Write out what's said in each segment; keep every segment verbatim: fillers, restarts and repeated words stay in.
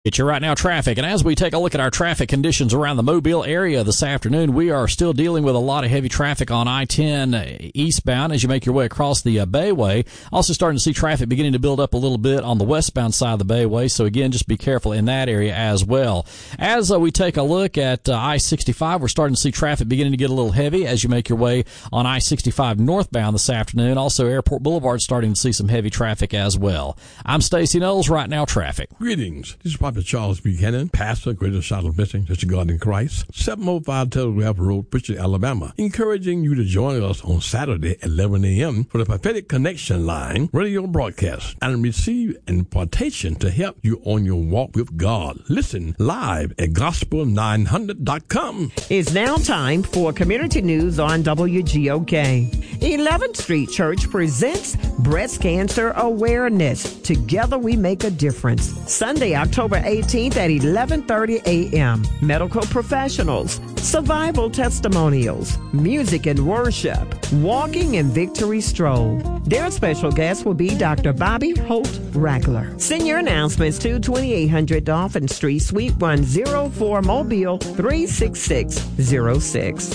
Get your right now traffic. And as we take a look at our traffic conditions around the Mobile area this afternoon, we are still dealing with a lot of heavy traffic on I ten eastbound as you make your way across the uh, Bayway. Also starting to see traffic beginning to build up a little bit on the westbound side of the Bayway. So again, just be careful in that area as well. As uh, we take a look at uh, I sixty-five, we're starting to see traffic beginning to get a little heavy as you make your way on I sixty-five northbound this afternoon. Also, Airport Boulevard starting to see some heavy traffic as well. I'm Stacey Knowles, Right Now Traffic. Greetings. This is Prophet Charles Buchanan, pastor, Greater Charlotte Mission, Church of God in Christ, seven oh five Telegraph Road, Pritchard, Alabama, encouraging you to join us on Saturday at eleven a.m. for the Prophetic Connection Line radio broadcast and receive an impartation to help you on your walk with God. Listen live at gospel nine hundred dot com. It's now time for community news on W G O K. eleventh Street Church presents Breast Cancer Awareness. Together we make a difference. Sunday, October eighteenth at eleven thirty a.m. Medical professionals, survival testimonials, music and worship, walking and victory stroll. Their special guest will be Doctor Bobby Holt-Rackler. Senior announcements to twenty-eight hundred Dolphin Street, Suite one oh four, Mobile three six six zero six.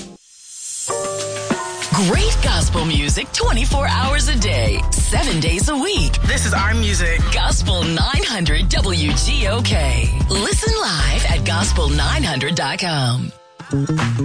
Great gospel music twenty-four hours a day, seven days a week. This is our music. Gospel nine hundred W G O K. Listen live at gospel nine hundred dot com.